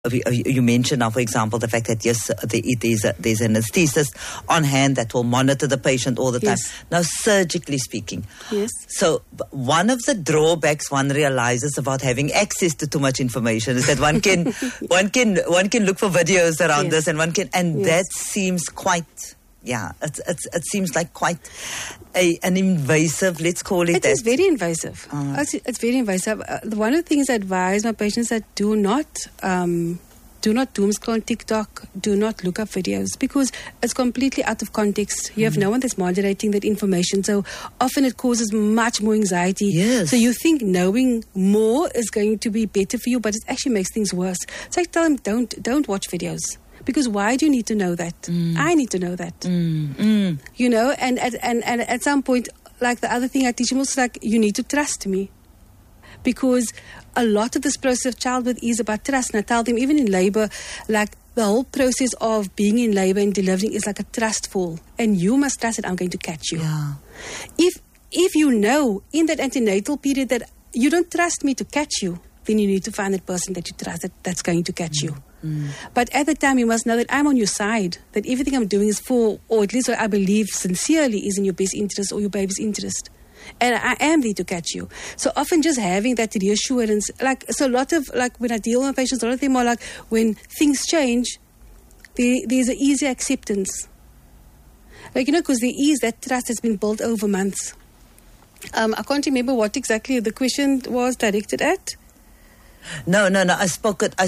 you mentioned now, for example, the fact that yes, there's an anesthetist on hand that will monitor the patient all the time. Yes. Now, surgically speaking, Yes. so one of the drawbacks one realizes about having access to too much information is that one can look for videos around Yes. this, and Yes. that seems quite. Yeah, it seems like quite an invasive, let's call it that. It is very invasive. It's very invasive. One of the things I advise my patients that do not doom scroll on TikTok, do not look up videos, because it's completely out of context. You have no one that's moderating that information, so often it causes much more anxiety. Yes. So you think knowing more is going to be better for you, but it actually makes things worse. So I tell them, don't watch videos. Because why do you need to know that? I need to know that. You know, and at some point, like the other thing I teach them also, like, you need to trust me. Because a lot of this process of childbirth is about trust. And I tell them, even in labor, like the whole process of being in labor and delivering is like a trust fall. And you must trust that I'm going to catch you. Yeah. If you know in that antenatal period that you don't trust me to catch you, then you need to find that person that you trust that's going to catch you. But at the time, you must know that I'm on your side, that everything I'm doing is for, or at least what I believe sincerely is in your best interest or your baby's interest. And I am there to catch you. So often just having that reassurance, so a lot of, when I deal with my patients, a lot of them are like, when things change, there's an easy acceptance. Because there is that trust that's been built over months. I can't remember what exactly the question was directed at. No. I spoke about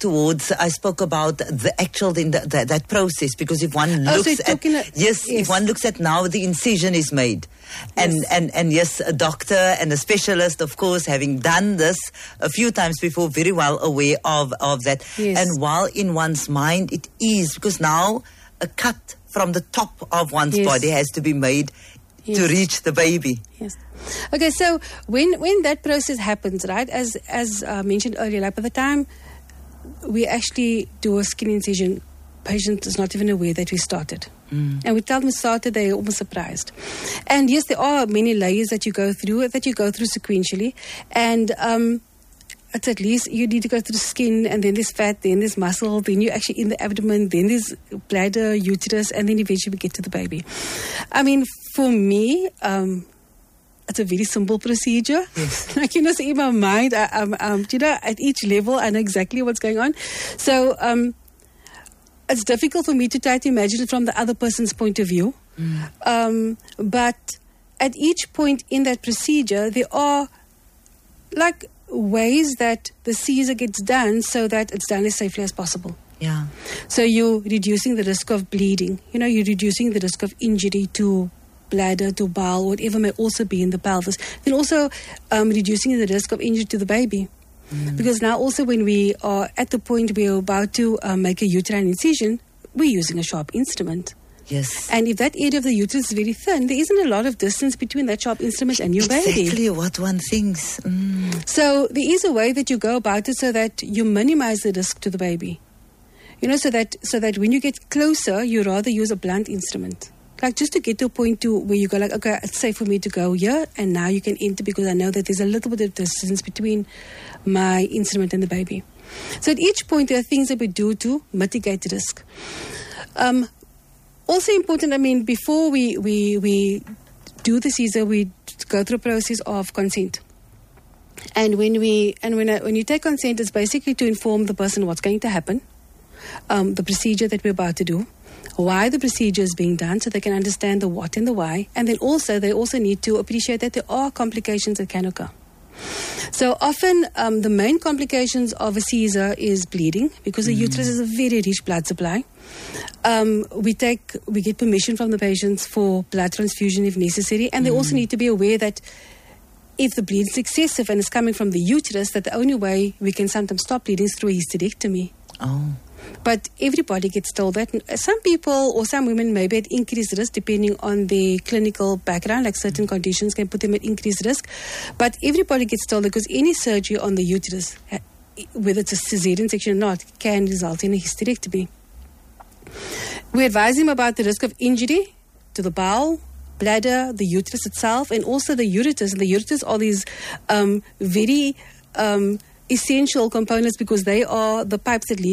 the actual that process, because if one looks if one looks at now the incision is made, and yes, a doctor and a specialist, of course, having done this a few times before, very well aware of that. Yes. And while in one's mind it is, because now a cut from the top of one's body has to be made to reach the baby. Yes. Okay, so when that process happens, right, as mentioned earlier, like by the time we actually do a skin incision, patient is not even aware that we started. And we tell them we started, they're almost surprised. And yes, there are many layers that you go through sequentially. And it's at least you need to go through the skin, and then there's fat, then there's muscle, then you're actually in the abdomen, then there's bladder, uterus, and then eventually we get to the baby. I mean, for me, it's a very simple procedure. Yes. So in my mind, at each level, I know exactly what's going on. So it's difficult for me to try to imagine it from the other person's point of view. But at each point in that procedure, there are ways that the Caesar gets done so that it's done as safely as possible. Yeah. So you're reducing the risk of bleeding. You're reducing the risk of injury to bladder, to bowel, whatever may also be in the pelvis. Then also reducing the risk of injury to the baby. Because now also when we are at the point we're about to make a uterine incision, we're using a sharp instrument. Yes. And if that area of the uterus is very thin, there isn't a lot of distance between that sharp instrument and your baby. Exactly what one thinks. So there is a way that you go about it so that you minimize the risk to the baby. So that when you get closer, you rather use a blunt instrument. Just to get to a point where you go okay, it's safe for me to go here, and now you can enter, because I know that there's a little bit of distance between my instrument and the baby. So at each point, there are things that we do to mitigate the risk. Also important, before we do the Caesar, we go through a process of consent. And when you take consent, it's basically to inform the person what's going to happen, the procedure that we're about to do, why the procedure is being done, so they can understand the what and the why. And then also, they also need to appreciate that there are complications that can occur. So often, the main complications of a Caesar is bleeding, because the uterus has a very rich blood supply. We get permission from the patients for blood transfusion if necessary, and they also need to be aware that if the bleeding is excessive and it's coming from the uterus, that the only way we can sometimes stop bleeding is through a hysterectomy. Oh. But everybody gets told that. Some people or some women may be at increased risk depending on their clinical background, like certain conditions can put them at increased risk. But everybody gets told, because any surgery on the uterus, whether it's a cesarean section or not, can result in a hysterectomy. We advise them about the risk of injury to the bowel, bladder, the uterus itself, and also the ureters. And the ureters are these very essential components, because they are the pipes that lead